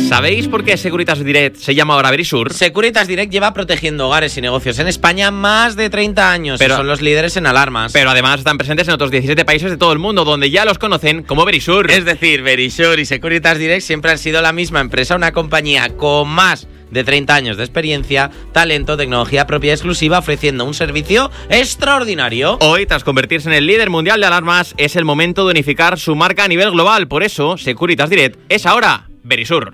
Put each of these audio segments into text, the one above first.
¿Sabéis por qué Securitas Direct se llama ahora Verisur? Securitas Direct lleva protegiendo hogares y negocios en España más de 30 años. Pero son los líderes en alarmas. Pero además están presentes en otros 17 países de todo el mundo, donde ya los conocen como Verisur. Es decir, Verisur y Securitas Direct siempre han sido la misma empresa, una compañía con más de 30 años de experiencia, talento, tecnología propia exclusiva, ofreciendo un servicio extraordinario. Hoy, tras convertirse en el líder mundial de alarmas, es el momento de unificar su marca a nivel global. Por eso, Securitas Direct es ahora Verisur.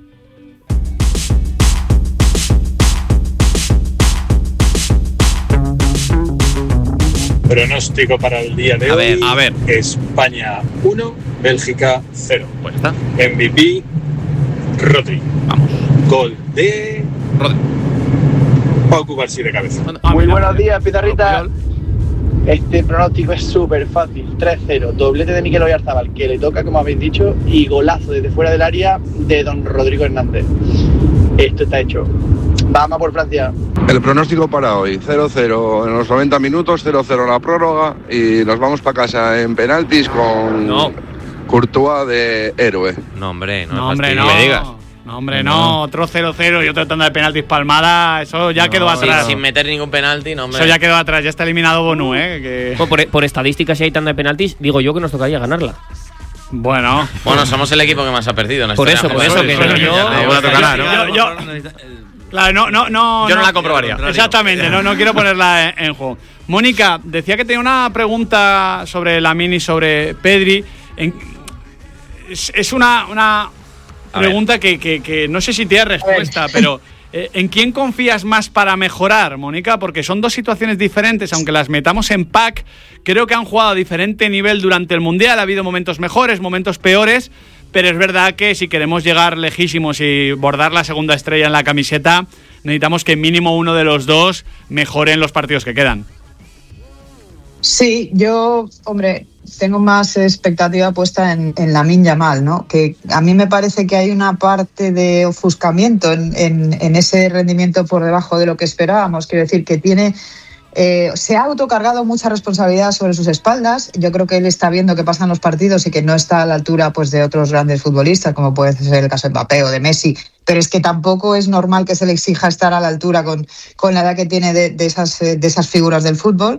Pronóstico para el día de hoy. A ver. España 1, Bélgica 0. Pues está. MVP, Rodri. Vamos. Gol de Rodri. Pau Cubarsí de cabeza. Muy buenos días, Pizarrita. Este pronóstico es súper fácil. 3-0. Doblete de Mikel Oyarzabal, que le toca, como habéis dicho, y golazo desde fuera del área de don Rodrigo Hernández. Esto está hecho. Vamos por Francia. El pronóstico para hoy, 0-0 en los 90 minutos, 0-0 la prórroga y nos vamos para casa en penaltis con Courtois de héroe. No, hombre, no. Me digas. No, hombre, no. Otro 0-0 y otra tanda de penaltis palmada. Eso ya quedó atrás. Sin meter ningún penalti, no, hombre. Eso ya quedó atrás. Ya está eliminado Bonu, ¿eh? Que... Por estadísticas, si hay tanda de penaltis, digo yo que nos tocaría ganarla. Bueno, somos el equipo que más ha perdido. Por eso, que Claro, no. Yo no la comprobaría. Exactamente, no quiero ponerla en juego. Mónica, decía que tenía una pregunta sobre Lamine y sobre Pedri. Es una pregunta que no sé si tiene respuesta, pero ¿en quién confías más para mejorar, Mónica? Porque son dos situaciones diferentes, aunque las metamos en pack. Creo que han jugado a diferente nivel durante el Mundial. Ha habido momentos mejores, momentos peores. Pero es verdad que si queremos llegar lejísimos y bordar la segunda estrella en la camiseta, necesitamos que mínimo uno de los dos mejore en los partidos que quedan. Sí, yo, tengo más expectativa puesta en Lamine Yamal, ¿no? Que a mí me parece que hay una parte de ofuscamiento en ese rendimiento por debajo de lo que esperábamos. Quiero decir que se ha autocargado mucha responsabilidad sobre sus espaldas. Yo creo que él está viendo que pasan los partidos y que no está a la altura pues de otros grandes futbolistas, como puede ser el caso de Mbappé o de Messi, pero es que tampoco es normal que se le exija estar a la altura con la edad que tiene de esas figuras del fútbol.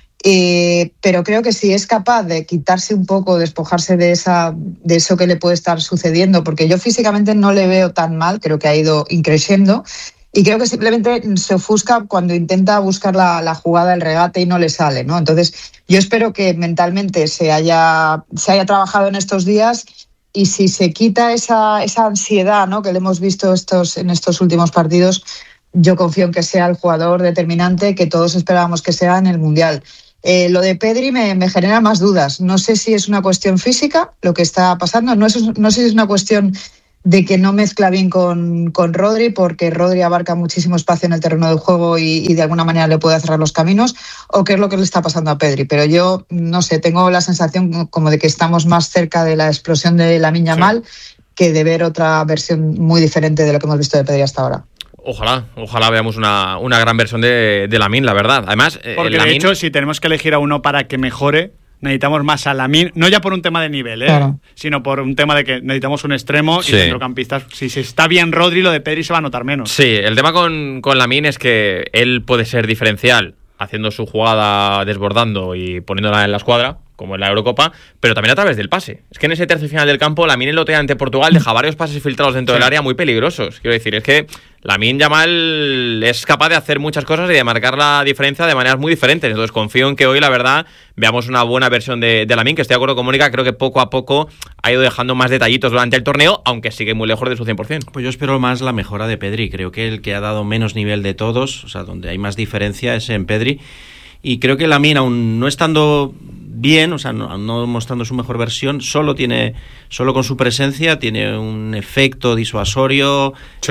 Pero creo que si es capaz de quitarse un poco, despojarse de eso que le puede estar sucediendo, porque yo físicamente no le veo tan mal, creo que ha ido increciendo. Y creo que simplemente se ofusca cuando intenta buscar la jugada, el regate y no le sale, ¿no? Entonces, yo espero que mentalmente se haya trabajado en estos días y si se quita esa ansiedad, ¿no?, que le hemos visto en estos últimos partidos, yo confío en que sea el jugador determinante que todos esperábamos que sea en el Mundial. Lo de Pedri me genera más dudas. No sé si es una cuestión física lo que está pasando, no sé si es una cuestión de que no mezcla bien con Rodri, porque Rodri abarca muchísimo espacio en el terreno del juego y de alguna manera le puede cerrar los caminos, o qué es lo que le está pasando a Pedri. Pero yo, no sé, tengo la sensación como de que estamos más cerca de la explosión de Lamine Yamal que de ver otra versión muy diferente de lo que hemos visto de Pedri hasta ahora. Ojalá veamos una gran versión de Lamine, la verdad. Además, porque de hecho, si tenemos que elegir a uno para que mejore, necesitamos más a Lamine, no ya por un tema de nivel, claro, sino por un tema de que necesitamos un extremo y centrocampistas. Si se está bien Rodri, lo de Pedri se va a notar menos. Sí, el tema con Lamine es que él puede ser diferencial haciendo su jugada desbordando y poniéndola en la escuadra, como en la Eurocopa, pero también a través del pase. Es que en ese tercio final del campo, Lamine lotea ante Portugal, deja varios pases filtrados dentro del área muy peligrosos. Quiero decir, es que Lamine Yamal es capaz de hacer muchas cosas y de marcar la diferencia de maneras muy diferentes. Entonces confío en que hoy, la verdad, veamos una buena versión de Lamine, que estoy de acuerdo con Mónica, creo que poco a poco ha ido dejando más detallitos durante el torneo, aunque sigue muy lejos de su 100%. Pues yo espero más la mejora de Pedri. Creo que el que ha dado menos nivel de todos, o sea, donde hay más diferencia es en Pedri. Y creo que Lamine, aún no estando bien, o sea, no mostrando su mejor versión, solo con su presencia tiene un efecto disuasorio,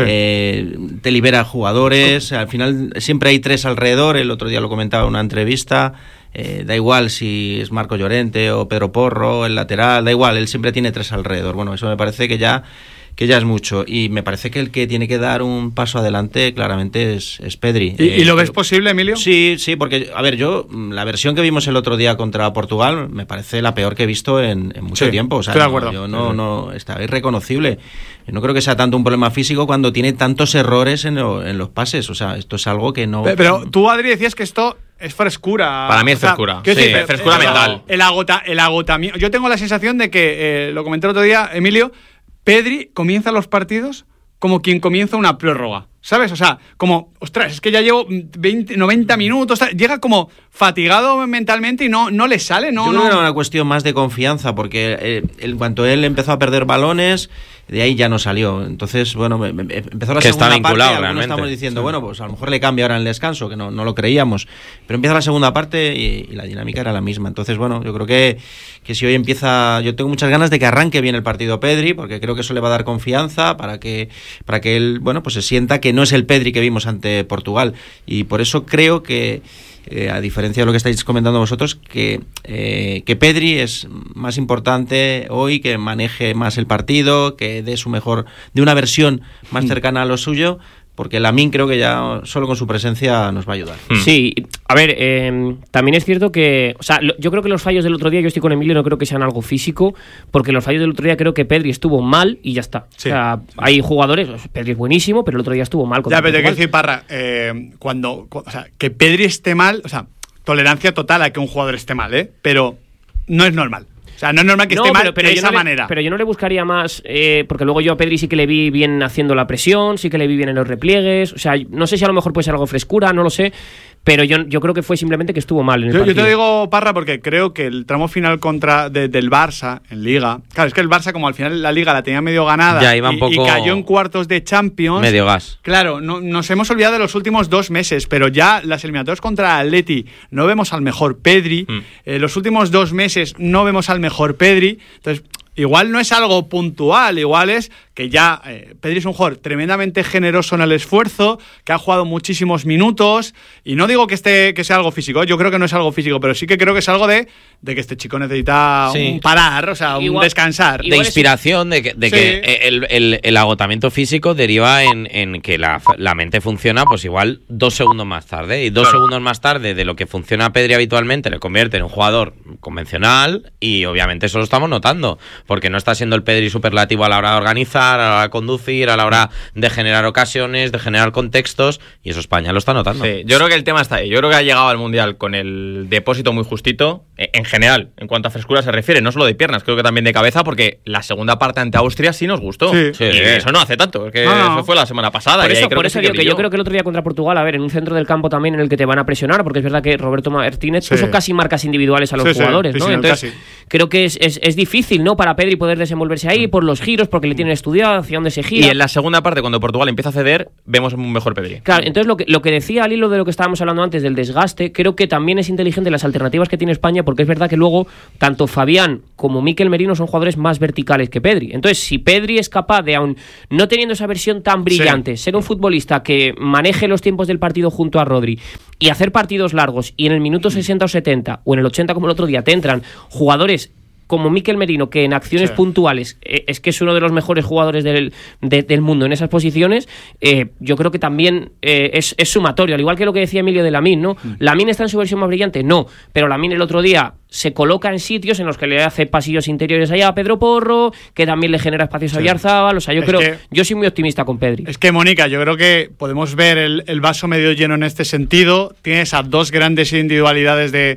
te libera jugadores, al final siempre hay tres alrededor, el otro día lo comentaba en una entrevista, Da igual si es Marco Llorente o Pedro Porro, el lateral, da igual, él siempre tiene 3 alrededor. Bueno, eso me parece que ya es mucho, y me parece que el que tiene que dar un paso adelante claramente es Pedri. ¿Y lo ves posible, Emilio? Sí, porque, a ver, la versión que vimos el otro día contra Portugal me parece la peor que he visto en mucho tiempo. O sea, estoy de acuerdo. Está irreconocible. Yo no creo que sea tanto un problema físico cuando tiene tantos errores en los pases. O sea, esto es algo que no... Pero tú, Adri, decías que esto es frescura. Para mí es frescura. Sí, frescura mental. El agotamiento. Yo tengo la sensación de que, lo comenté el otro día, Emilio, Pedri comienza los partidos como quien comienza una prórroga, ¿sabes? O sea, como, ostras, es que ya llevo 90 minutos, llega como fatigado mentalmente y no le sale, ¿no? Yo creo que era una cuestión más de confianza, porque en cuanto él empezó a perder balones, de ahí ya no salió. Entonces, bueno, empezó la segunda parte, algunos estamos diciendo, bueno, pues a lo mejor le cambia ahora en el descanso, que no lo creíamos, pero empieza la segunda parte y la dinámica era la misma. Entonces, bueno, yo creo que si hoy empieza, yo tengo muchas ganas de que arranque bien el partido Pedri, porque creo que eso le va a dar confianza para que él, bueno, pues se sienta que no es el Pedri que vimos ante Portugal, y por eso creo que a diferencia de lo que estáis comentando vosotros, que Pedri es más importante hoy, que maneje más el partido, que dé una versión más cercana a lo suyo, porque Lamine creo que ya solo con su presencia nos va a ayudar. Sí, a ver, también es cierto que, o sea, yo creo que los fallos del otro día, yo estoy con Emilio, no creo que sean algo físico, porque los fallos del otro día creo que Pedri estuvo mal y ya está. Sí. O sea, hay jugadores, Pedri es buenísimo, pero el otro día estuvo mal. Ya, pero te quiero decir, Parra, o sea, que Pedri esté mal, o sea, tolerancia total a que un jugador esté mal, pero no es normal. O sea, no es normal que esté mal de esa manera. Pero yo no le buscaría más, porque luego yo a Pedri sí que le vi bien haciendo la presión, sí que le vi bien en los repliegues. O sea, no sé si a lo mejor puede ser algo frescura, no lo sé. Pero yo creo que fue simplemente que estuvo mal en el partido. Yo te digo, Parra, porque creo que el tramo final del Barça en Liga... Claro, es que el Barça, como al final la Liga la tenía medio ganada ya iba un poco... y cayó en cuartos de Champions... Medio gas. Claro, nos hemos olvidado de los últimos 2 meses, pero ya las eliminatorias contra Atleti no vemos al mejor Pedri. Los últimos 2 meses no vemos al mejor Pedri. Entonces... igual no es algo puntual, igual es que ya Pedri es un jugador tremendamente generoso en el esfuerzo, que ha jugado muchísimos minutos, y no digo que sea algo físico, yo creo que no es algo físico, pero sí que creo que es algo de que este chico necesita un parar, o sea, un descansar. De inspiración, de que el agotamiento físico deriva en que la mente funciona pues igual 2 segundos más tarde, y 2 segundos más tarde de lo que funciona Pedri habitualmente le convierte en un jugador convencional, y obviamente eso lo estamos notando, porque no está siendo el Pedri superlativo a la hora de organizar, a la hora de conducir, a la hora de generar ocasiones, de generar contextos, y eso España lo está notando. Sí, yo creo que el tema está ahí. Yo creo que ha llegado al Mundial con el depósito muy justito, en general, en cuanto a frescura se refiere, no solo de piernas, creo que también de cabeza, porque la segunda parte ante Austria sí nos gustó. Sí. Y eso no hace tanto, porque eso fue la semana pasada. Por eso digo que yo creo que el otro día contra Portugal, a ver, en un centro del campo también en el que te van a presionar, porque es verdad que Roberto Martínez puso casi marcas individuales a los jugadores, ¿no? Entonces, creo que es difícil, ¿no?, para Pedri poder desenvolverse ahí por los giros, porque le tienen estudiado hacia dónde se gira. Y en la segunda parte, cuando Portugal empieza a ceder, vemos un mejor Pedri. Claro, entonces lo que decía al hilo de lo que estábamos hablando antes del desgaste, creo que también es inteligente las alternativas que tiene España, porque es verdad que luego tanto Fabián como Mikel Merino son jugadores más verticales que Pedri. Entonces, si Pedri es capaz de, aún no teniendo esa versión tan brillante, ser un futbolista que maneje los tiempos del partido junto a Rodri y hacer partidos largos, y en el minuto 60 o 70 o en el 80 como el otro día te entran jugadores como Mikel Merino, que en acciones puntuales es que es uno de los mejores jugadores del mundo en esas posiciones, yo creo que también es sumatorio, al igual que lo que decía Emilio de Lamine, ¿no? ¿Lamine está en su versión más brillante? No, pero Lamine el otro día se coloca en sitios en los que le hace pasillos interiores allá a Pedro Porro, que también le genera espacios a Oyarzabal. O sea, yo soy muy optimista con Pedri. Es que, Mónica, yo creo que podemos ver el vaso medio lleno en este sentido. Tienes a 2 grandes individualidades de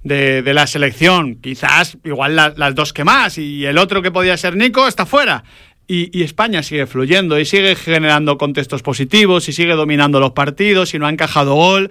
la selección, quizás igual las 2 que más, y el otro que podía ser Nico está fuera. Y España sigue fluyendo y sigue generando contextos positivos y sigue dominando los partidos y no ha encajado gol.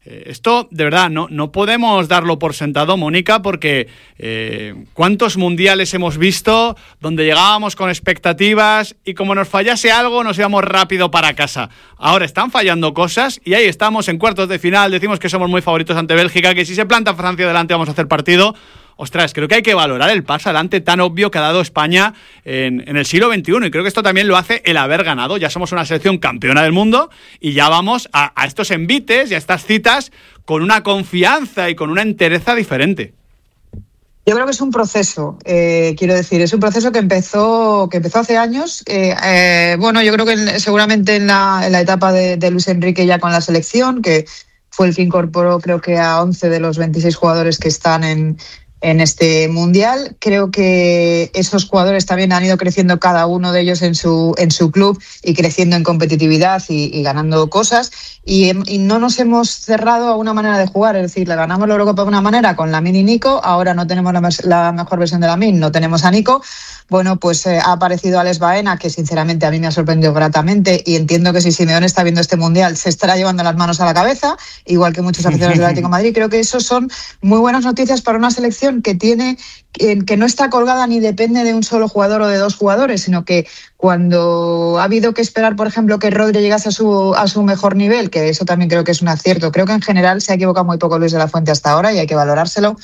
Esto, de verdad, no podemos darlo por sentado, Mónica, porque ¿cuántos mundiales hemos visto donde llegábamos con expectativas y como nos fallase algo nos íbamos rápido para casa? Ahora están fallando cosas y ahí estamos en cuartos de final, decimos que somos muy favoritos ante Bélgica, que si se planta Francia delante vamos a hacer partido. ostras, creo que hay que valorar el paso adelante tan obvio que ha dado España en el siglo XXI, y creo que esto también lo hace el haber ganado. Ya somos una selección campeona del mundo y ya vamos a estos envites y a estas citas con una confianza y con una entereza diferente. Yo creo que es un proceso, quiero decir, es un proceso que empezó hace años. Bueno, yo creo que seguramente en la etapa de Luis Enrique ya con la selección, que fue el que incorporó creo que a 11 de los 26 jugadores que están en este mundial. Creo que esos jugadores también han ido creciendo, cada uno de ellos en su club, y creciendo en competitividad y ganando cosas, y no nos hemos cerrado a una manera de jugar. Es decir, le ganamos la Eurocopa de una manera con Lamine y Nico, ahora no tenemos la mejor versión de Lamine, no tenemos a Nico. Bueno, pues ha aparecido Alex Baena, que sinceramente a mí me ha sorprendido gratamente, y entiendo que si Simeone está viendo este mundial se estará llevando las manos a la cabeza, igual que muchos aficionados del Atlético de Madrid. Creo que eso son muy buenas noticias para una selección que no está colgada ni depende de un solo jugador o de dos jugadores, sino que cuando ha habido que esperar, por ejemplo, que Rodri llegase a su mejor nivel, que eso también creo que es un acierto. Creo que en general se ha equivocado muy poco Luis de la Fuente hasta ahora y hay que valorárselo.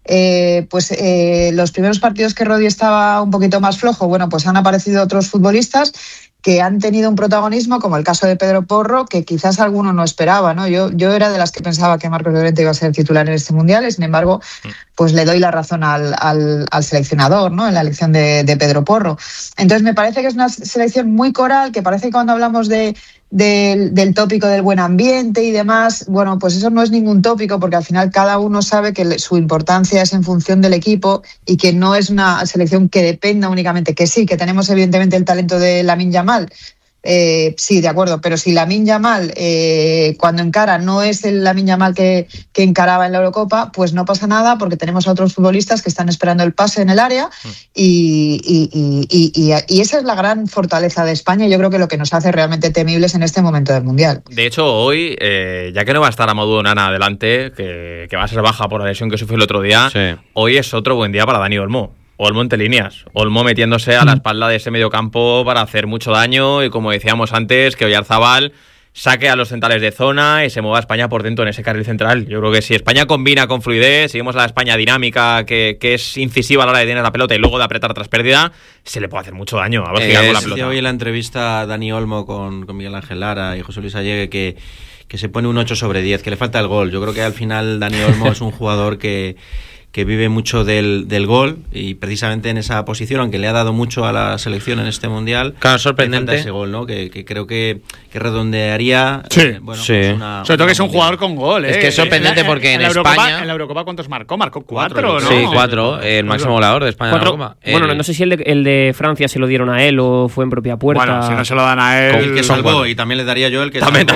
Los primeros partidos que Rodri estaba un poquito más flojo, bueno, pues han aparecido otros futbolistas que han tenido un protagonismo, como el caso de Pedro Porro, que quizás alguno no esperaba, ¿no? Yo era de las que pensaba que Marcos Llorente iba a ser titular en este mundial, y sin embargo, pues le doy la razón al seleccionador, ¿no? En la elección de Pedro Porro. Entonces me parece que es una selección muy coral, que parece que cuando hablamos del tópico del buen ambiente y demás, bueno, pues eso no es ningún tópico, porque al final cada uno sabe que su importancia es en función del equipo y que no es una selección que dependa únicamente, que sí, que tenemos evidentemente el talento de Lamine Yamal. Sí, de acuerdo, pero si Lamine Yamal cuando encara no es el Lamine Yamal que encaraba en la Eurocopa, pues no pasa nada, porque tenemos a otros futbolistas que están esperando el pase en el área, y esa es la gran fortaleza de España, y yo creo que lo que nos hace realmente temibles en este momento del Mundial. De hecho, hoy, ya que no va a estar Amadou Onana adelante, que va a ser baja por la lesión que sufrió el otro día, sí, hoy es otro buen día para Dani Olmo. Olmo entre líneas, Olmo metiéndose a la espalda de ese mediocampo para hacer mucho daño, y como decíamos antes, que Oyarzabal saque a los centrales de zona y se mueva España por dentro en ese carril central. Yo creo que si España combina con fluidez, seguimos a la España dinámica, que es incisiva a la hora de tener la pelota y luego de apretar tras pérdida, se le puede hacer mucho daño a ver con la pelota. Hoy en la entrevista a Dani Olmo con Miguel Ángel Lara y José Luis Allegue, que se pone un 8/10, que le falta el gol. Yo creo que al final Dani Olmo es un jugador que vive mucho del gol, y precisamente en esa posición, aunque le ha dado mucho a la selección en este mundial, claro, sorprendente ese gol, ¿no? Que creo que redondearía. Sí, sí. Pues sobre todo que es un jugador con gol, Es que es sorprendente porque en España. En la Eurocopa, ¿cuántos marcó? Marcó 4, ¿no? Sí, 4. El máximo goleador de España en la Eurocopa. Bueno, no sé si el de Francia se lo dieron a él o fue en propia puerta. Bueno, si no se lo dan a él. El que salvó, y también le daría yo el que también.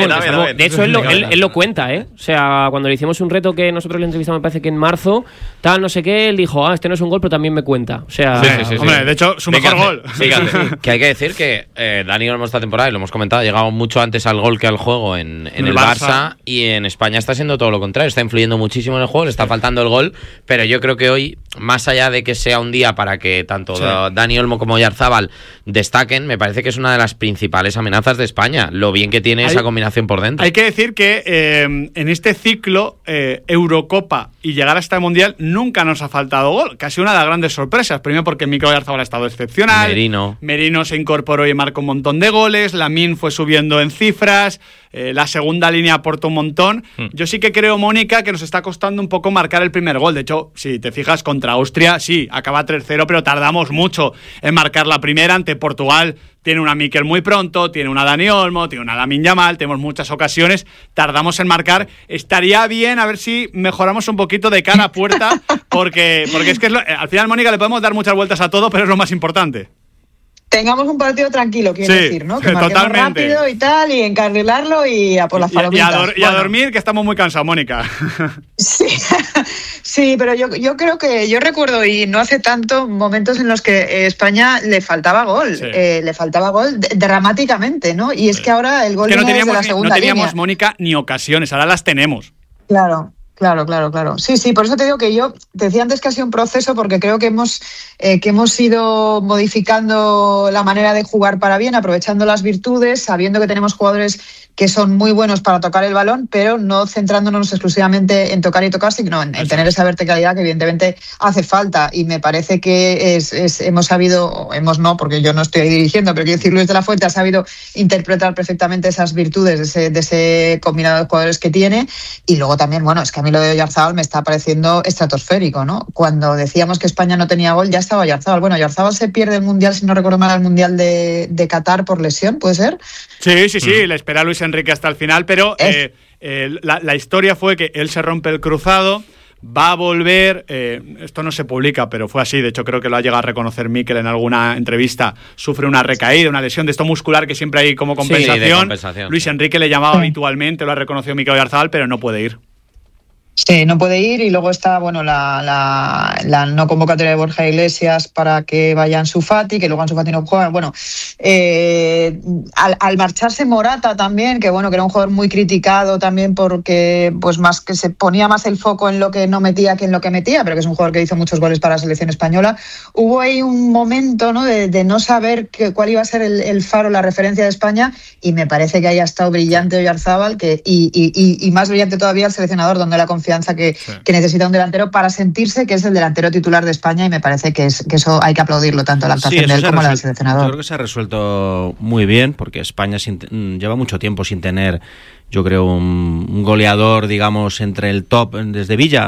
De hecho, él lo cuenta, ¿eh? O sea, cuando le hicimos un reto que nosotros le entrevistamos, me parece que en marzo, tal, no sé qué, él dijo, este no es un gol, pero también me cuenta. O sea, sí. Hombre, de hecho, su mejor gol. Que hay que decir que Dani Olmo esta temporada, y lo hemos comentado, ha llegado mucho antes al gol que al juego en el Barça, y en España está siendo todo lo contrario. Está influyendo muchísimo en el juego, le está faltando el gol, pero yo creo que hoy, más allá de que sea un día para que tanto Dani Olmo como Oyarzabal destaquen, me parece que es una de las principales amenazas de España, lo bien que tiene esa combinación por dentro. Hay que decir que en este ciclo, Eurocopa y llegar a este Mundial, nunca nos ha faltado gol, que ha sido una de las grandes sorpresas. Primero porque Mikel Oyarzabal ha estado excepcional, Merino se incorporó y marcó un montón de goles, Lamine fue subiendo en cifras, la segunda línea aportó un montón. Yo sí que creo, Mónica, que nos está costando un poco marcar el primer gol. De hecho, si te fijas, contra Austria, sí, acaba 3-0, pero tardamos mucho en marcar la primera. Ante Portugal tiene una Mikel muy pronto, tiene una Dani Olmo, tiene una Lamine Yamal, tenemos muchas ocasiones, tardamos en marcar. Estaría bien a ver si mejoramos un poquito de cara a puerta, porque es que al final, Mónica, le podemos dar muchas vueltas a todo, pero es lo más importante. Tengamos un partido tranquilo, quiero decir, ¿no? Que marquemos rápido y tal, y encarrilarlo y a por las palomitas. Y a dormir, que estamos muy cansados, Mónica. Sí, pero yo creo que yo recuerdo, y no hace tanto, momentos en los que España le faltaba gol, dramáticamente, ¿no? Y es que ahora el gol que no viene desde la segunda línea. No teníamos, Mónica, ni ocasiones, ahora las tenemos. Claro. Claro. Sí, por eso te digo que yo te decía antes que ha sido un proceso, porque creo que hemos ido modificando la manera de jugar para bien, aprovechando las virtudes, sabiendo que tenemos jugadores que son muy buenos para tocar el balón, pero no centrándonos exclusivamente en tocar y tocar, sino en tener esa verticalidad que evidentemente hace falta. Y me parece que hemos sabido, porque yo no estoy ahí dirigiendo, pero quiero decir, Luis de la Fuente ha sabido interpretar perfectamente esas virtudes de ese combinado de jugadores que tiene. Y luego también, es que a mí lo de Oyarzábal me está pareciendo estratosférico, ¿no? Cuando decíamos que España no tenía gol, ya estaba Oyarzábal. Bueno, Oyarzábal se pierde el Mundial, si no recuerdo mal, el Mundial de Qatar por lesión, ¿puede ser? Sí, le espera a Luis Enrique hasta el final, pero la historia fue que él se rompe el cruzado, va a volver, esto no se publica, pero fue así, de hecho creo que lo ha llegado a reconocer Mikel en alguna entrevista, sufre una recaída, una lesión de esto muscular que siempre hay como compensación. Sí, de compensación. Luis Enrique le llamaba habitualmente, lo ha reconocido Mikel Oyarzabal, pero no puede ir. Sí, no puede ir, y luego está la no convocatoria de Borja Iglesias para que vaya Ansu Fati, que luego Ansu Fati no juega. Al marcharse Morata también, que era un jugador muy criticado también porque más que se ponía más el foco en lo que no metía que en lo que metía, pero que es un jugador que hizo muchos goles para la selección española. Hubo ahí un momento, ¿no?, de no saber cuál iba a ser el faro, la referencia de España, y me parece que haya estado brillante Oyarzábal, y más brillante todavía el seleccionador, donde la confianza que necesita un delantero para sentirse que es el delantero titular de España, y me parece que eso hay que aplaudirlo, tanto la actuación de él como la del seleccionador. Yo creo que se ha resuelto muy bien, porque España lleva mucho tiempo sin tener, yo creo, un goleador, digamos, entre el top desde Villa.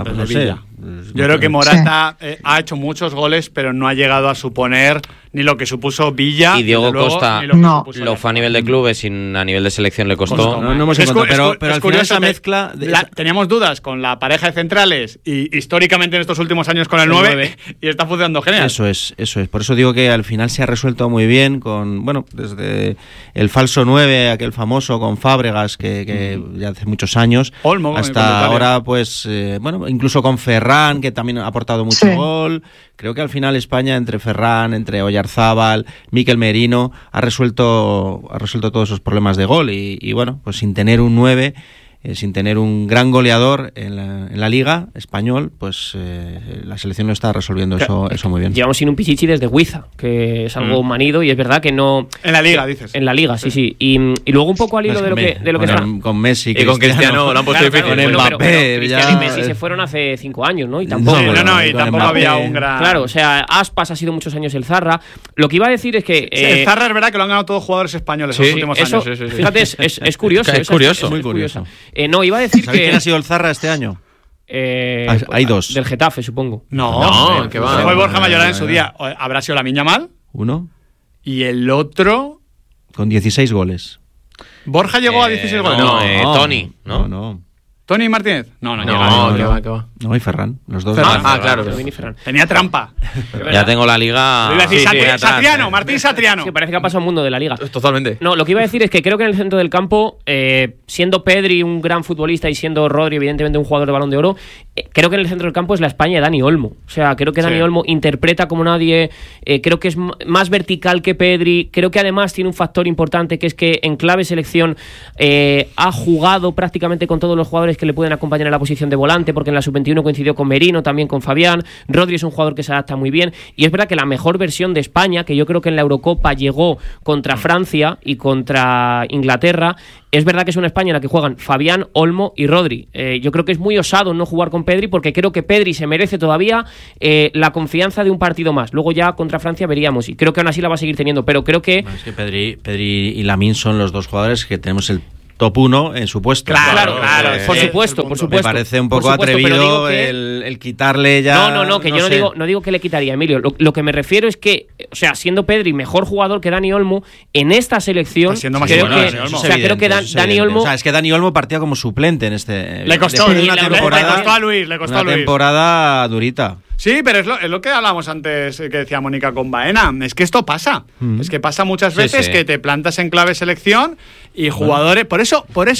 Yo creo que Morata ha hecho muchos goles, pero no ha llegado a suponer ni lo que supuso Villa. Y Diego Costa lo fue a nivel de clubes y a nivel de selección le costó. No hemos encontrado, pero al final esa mezcla... Teníamos dudas con la pareja de centrales y históricamente en estos últimos años con el 9 y está funcionando genial. Eso es. Por eso digo que al final se ha resuelto muy bien con, desde el falso 9, aquel famoso con Fábregas, que ya hace muchos años, Olmo, hasta ahora, incluso con Ferran, que también ha aportado mucho gol. Creo que al final España, entre Ferran, entre Oyarzábal, Mikel Merino, ha resuelto todos esos problemas de gol y sin tener un 9, sin tener un gran goleador en la Liga español, la selección lo está resolviendo eso muy bien. Llevamos sin un Pichichi desde Huiza, que es algo manido, y es verdad que no... En la Liga, dices. En la Liga, sí. Y luego un poco al hilo de lo que está... Con Messi, y con Cristiano lo han puesto difícil. Con Mbappé, pero Cristiano y Messi se fueron hace 5 años, ¿no? Y tampoco... y tampoco había un gran... Claro, o sea, Aspas ha sido muchos años el Zarra. Lo que iba a decir es que... el Zarra es verdad que lo han ganado todos jugadores españoles en los últimos años. Fíjate, es curioso. Es curioso. Muy curioso. No, iba a decir ¿Sabéis quién ha sido el Zarra este año? Hay dos. Del Getafe, supongo. No, que va. Fue Borja Mayoral en su día. ¿Habrá sido Lamine Yamal? Uno. Y el otro... Con 16 goles. ¿Borja llegó a 16 goles? Tony, ¿no? No. ¿Tony Martínez? No, qué va. No, y Ferran. Los dos. Claro. Tenía trampa. Ya tengo la Liga. Satriano, Martín Satriano. Sí, parece que ha pasado un mundo de la Liga. Totalmente. No, lo que iba a decir es que creo que en el centro del campo, siendo Pedri un gran futbolista y siendo Rodri evidentemente un jugador de Balón de Oro, creo que en el centro del campo es la España de Dani Olmo. O sea, creo que Dani Olmo interpreta como nadie, creo que es más vertical que Pedri, creo que además tiene un factor importante, que es que en clave selección ha jugado prácticamente con todos los jugadores que le pueden acompañar en la posición de volante, porque en la sub-21 coincidió con Merino, también con Fabián. Rodri es un jugador que se adapta muy bien, y es verdad que la mejor versión de España, que yo creo que en la Eurocopa llegó contra Francia y contra Inglaterra, es verdad que es una España en la que juegan Fabián, Olmo y Rodri. Yo creo que es muy osado no jugar con Pedri, porque creo que Pedri se merece todavía la confianza de un partido más. Luego ya contra Francia veríamos, y creo que aún así la va a seguir teniendo, pero creo que... Es que Pedri y Lamine son los dos jugadores que tenemos el top 1 en su puesto. Claro. Por supuesto. Me parece un poco atrevido el quitarle ya... No, que yo no digo que le quitaría, Emilio. Lo que me refiero es que, o sea, siendo Pedri mejor jugador que Dani Olmo, en esta selección, creo que Dani Olmo... O sea, es que Dani Olmo partía como suplente en este... Le costó a Luis. Una temporada durita. Sí, pero es lo que hablábamos antes, que decía Mónica con Baena. Es que esto pasa. Es que pasa muchas veces que te plantas en clave selección y jugadores... Por eso Luis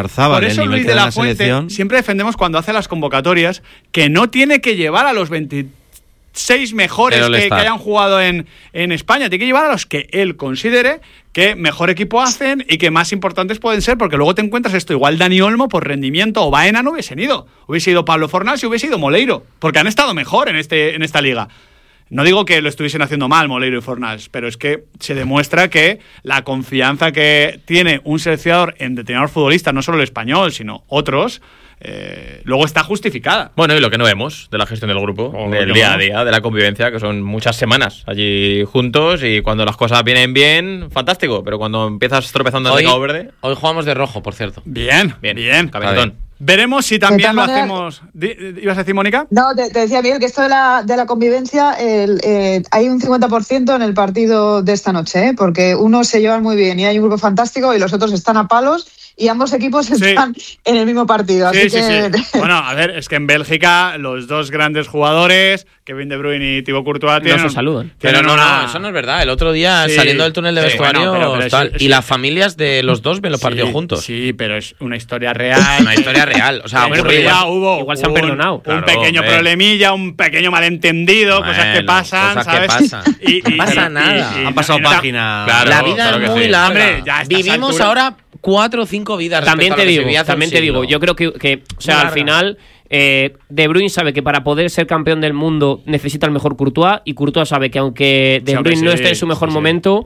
de la Fuente siempre defendemos cuando hace las convocatorias que no tiene que llevar a los 23 6 mejores que hayan jugado en España. Tiene que llevar a los que él considere que mejor equipo hacen y que más importantes pueden ser, porque luego te encuentras esto. Igual Dani Olmo, por rendimiento, o Baena no hubiesen ido. Hubiese ido Pablo Fornals y hubiese ido Moleiro, porque han estado mejor en esta liga. No digo que lo estuviesen haciendo mal Moleiro y Fornals, pero es que se demuestra que la confianza que tiene un seleccionador en determinados futbolistas, no solo el español, sino otros, luego está justificada. Bueno, y lo que no vemos de la gestión del grupo, del día a día, de la convivencia, que son muchas semanas allí juntos, y cuando las cosas vienen bien, fantástico, pero cuando empiezas tropezando en el Cabo Verde... Hoy jugamos de rojo, por cierto. Bien. Camisón. Veremos si también lo hacemos. ¿Ibas a decir, Mónica? No, te decía, Miguel, que esto de la convivencia, hay un 50% en el partido de esta noche, porque unos se llevan muy bien y hay un grupo fantástico y los otros están a palos y ambos equipos están en el mismo partido. Así que... Bueno, a ver, es que en Bélgica los dos grandes jugadores, Kevin De Bruyne y Thibaut Courtois, no se saludan. Pero no, eso no es verdad. El otro día, saliendo del túnel de vestuario, y las familias de los dos ven los partidos juntos. Sí, pero es una historia real. Una historia real. O sea, igual se han perdonado. Un pequeño problemilla, un pequeño malentendido, cosas que pasan, ¿sabes? No pasa nada. Han pasado página. La vida es muy larga. Vivimos ahora 4 o 5 vidas. También te digo, yo creo que o sea, al final De Bruyne sabe que para poder ser campeón del mundo necesita el mejor Courtois, y Courtois sabe que aunque De Bruyne no esté en su mejor momento,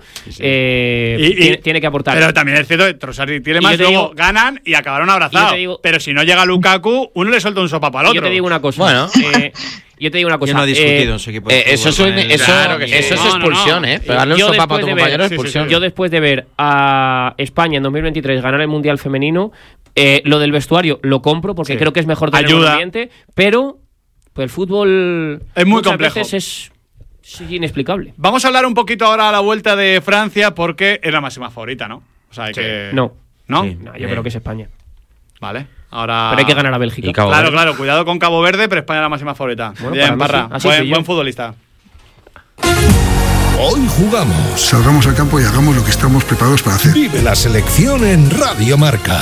tiene que aportar. Pero también es cierto que Trossard y Tielemans luego ganan y acabaron abrazados. Pero si no llega Lukaku, uno le suelta un sopapo al otro. Yo te digo una cosa. Bueno. Yo te digo una cosa. Yo no he discutido en su equipo. Eso es expulsión, Pegarle un sopapo a tu compañero es expulsión. Yo después de ver a España en 2023 ganar el Mundial Femenino, lo del vestuario lo compro porque creo que es mejor tener un ambiente, pero pues el fútbol es muy complejo. Es inexplicable. Vamos a hablar un poquito ahora a la vuelta de Francia, porque es la máxima favorita, ¿no? O sea, que... No, yo creo que es España. Vale. Ahora... Pero hay que ganar a Bélgica. Claro, cuidado con Cabo Verde, pero España es la máxima favorita. Bueno, bien, Parra, buen futbolista. Hoy jugamos. Salgamos al campo y hagamos lo que estamos preparados para hacer. Vive la selección en Radio Marca.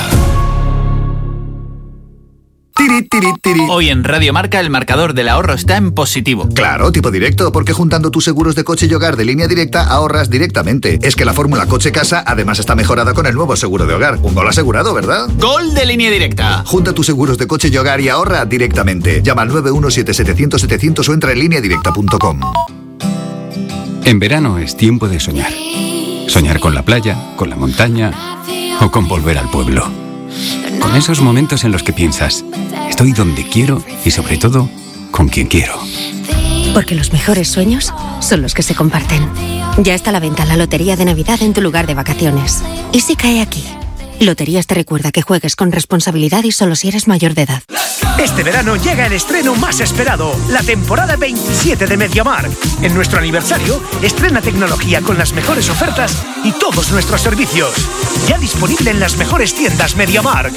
Hoy en Radio Marca el marcador del ahorro está en positivo. Claro, tipo directo, porque juntando tus seguros de coche y hogar de Línea Directa ahorras directamente. Es que la fórmula coche-casa además está mejorada con el nuevo seguro de hogar. Un gol asegurado, ¿verdad? ¡Gol de Línea Directa! Junta tus seguros de coche y hogar y ahorra directamente. Llama al 917-700-700 o entra en lineadirecta.com. En verano es tiempo de soñar. Soñar con la playa, con la montaña o con volver al pueblo. Con esos momentos en los que piensas, estoy donde quiero y sobre todo, con quien quiero. Porque los mejores sueños son los que se comparten. Ya está a la venta la Lotería de Navidad en tu lugar de vacaciones. ¿Y si cae aquí? Loterías te recuerda que juegues con responsabilidad y solo si eres mayor de edad. Este verano llega el estreno más esperado, la temporada 27 de MediaMarkt. En nuestro aniversario, estrena tecnología con las mejores ofertas y todos nuestros servicios. Ya disponible en las mejores tiendas MediaMarkt.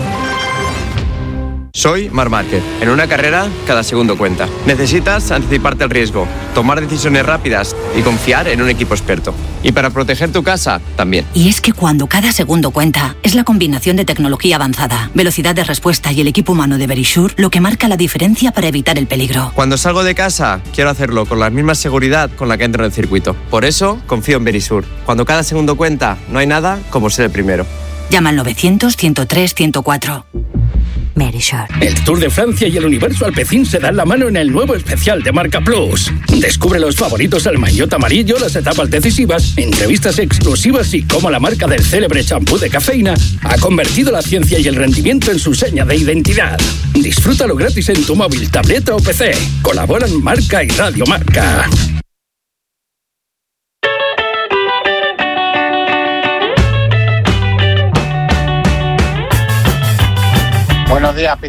Soy Marc Márquez. En una carrera, cada segundo cuenta. Necesitas anticiparte al riesgo, tomar decisiones rápidas y confiar en un equipo experto. Y para proteger tu casa, también. Y es que cuando cada segundo cuenta, es la combinación de tecnología avanzada, velocidad de respuesta y el equipo humano de Verisure lo que marca la diferencia para evitar el peligro. Cuando salgo de casa, quiero hacerlo con la misma seguridad con la que entro en el circuito. Por eso, confío en Verisure. Cuando cada segundo cuenta, no hay nada como ser el primero. Llama al 900-103-104. Verisure. El Tour de Francia y el Universo Alpecin se dan la mano en el nuevo especial de Marca Plus. Descubre los favoritos al maillot amarillo, las etapas decisivas, entrevistas exclusivas y cómo la marca del célebre champú de cafeína ha convertido la ciencia y el rendimiento en su seña de identidad. Disfrútalo gratis en tu móvil, tableta o PC. Colaboran Marca y Radio Marca. Buenos días,